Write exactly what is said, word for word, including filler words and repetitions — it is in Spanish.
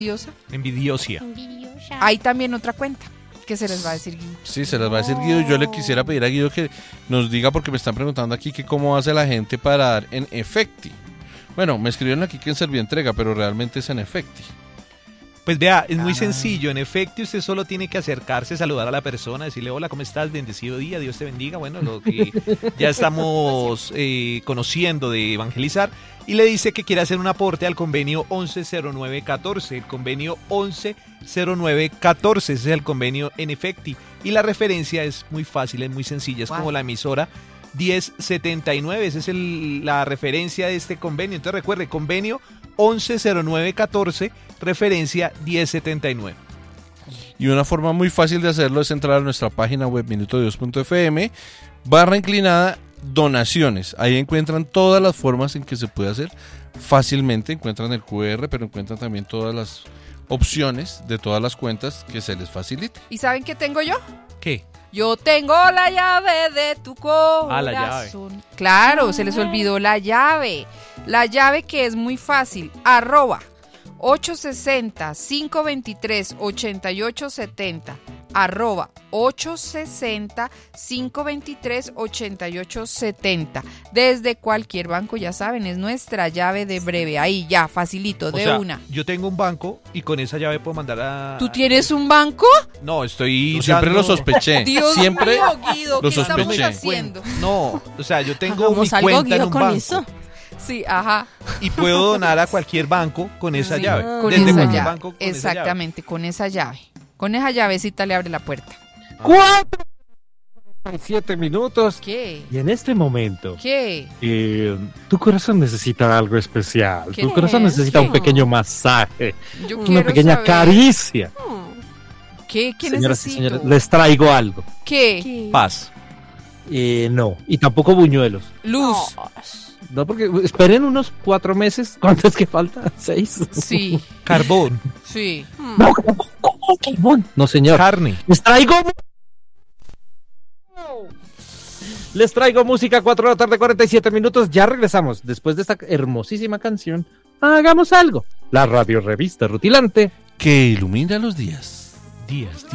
Envidiosa. Envidiosia. Envidiosa. Hay también otra cuenta que se les va a decir Guido. Sí, se las va a decir Guido. Yo le quisiera pedir a Guido que nos diga, porque me están preguntando aquí que cómo hace la gente para dar en Efecti. Bueno, me escribieron aquí que en Servientrega, pero realmente es en Efecti. Pues vea, es muy Ah. sencillo. En efecto, usted solo tiene que acercarse, saludar a la persona, decirle, hola, ¿cómo estás? Bendecido día, Dios te bendiga. Bueno, lo que ya estamos eh, conociendo de evangelizar. Y le dice que quiere hacer un aporte al convenio once cero nueve catorce. El convenio once cero nueve catorce, ese es el convenio en Efecti. Y la referencia es muy fácil, es muy sencilla. Es Wow. como la emisora diez setenta y nueve. Esa es el, la referencia de este convenio. Entonces recuerde, convenio once cero nueve catorce, referencia diez setenta y nueve. Y una forma muy fácil de hacerlo es entrar a nuestra página web minuto dios punto f m, barra inclinada donaciones. Ahí encuentran todas las formas en que se puede hacer fácilmente. Encuentran el cu erre, pero encuentran también todas las opciones de todas las cuentas que se les facilite. ¿Y saben qué tengo yo? ¿Qué? Yo tengo la llave de tu corazón. Ah, la llave. Claro, se les olvidó la llave. La llave que es muy fácil. Arroba ochocientos sesenta, cinco veintitrés, ochenta y ocho setenta. Arroba ochocientos sesenta, cinco veintitrés, ochenta y ocho setenta. Desde cualquier banco, ya saben, es nuestra llave de breve. Ahí ya, facilito, O de sea, una. yo tengo un banco y con esa llave puedo mandar a... ¿Tú tienes un banco? No, estoy Yo siempre dando- lo sospeché. Dios siempre mío, Guido, lo ¿qué estamos sospeché. haciendo? No, o sea, yo tengo Hagamos mi algo, cuenta en Guido, un con banco eso. Sí, ajá. y puedo donar a cualquier banco con esa Sí, llave. con Desde esa cualquier llave. banco con esa llave. Exactamente, con esa llave. Con esa llavecita le abre la puerta. Cuatro y siete minutos. ¿Qué? Y en este momento, ¿Qué? eh, tu corazón necesita algo especial. ¿Qué? Tu corazón necesita ¿Qué? un pequeño masaje, Yo una quiero pequeña saber. caricia. ¿Qué? ¿Qué Señoras y necesito? señores, les traigo algo. ¿Qué? ¿Qué? Paz. Eh, no, y tampoco buñuelos. Luz. No, porque esperen unos cuatro meses. ¿Cuánto es que falta? ¿Seis? Sí, Carbón. sí. No, no, señor. Carne. Les traigo... Les traigo música, cuatro de la tarde, cuarenta y siete minutos. Ya regresamos. Después de esta hermosísima canción, hagamos algo. La radio revista rutilante Que ilumina los días. Días.